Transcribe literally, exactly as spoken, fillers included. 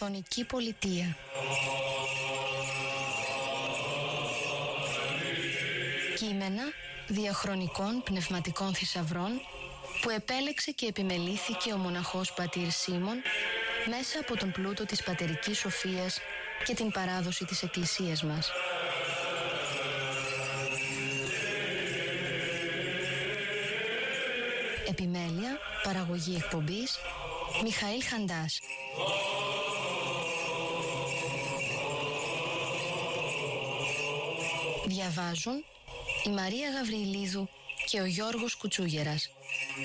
ραδιοφωνική πολιτεία. Κείμενα διαχρονικών πνευματικών θησαυρών που επέλεξε και επιμελήθηκε ο μοναχός πατήρ Σίμων μέσα από τον πλούτο της πατερικής σοφίας και την παράδοση της Εκκλησίας μας. Επιμέλεια, παραγωγή εκπομπής, Μιχαήλ Χαντάς. Διαβάζουν η Μαρία Γαβριλίδου και ο Γιώργος Κουτσούγερας.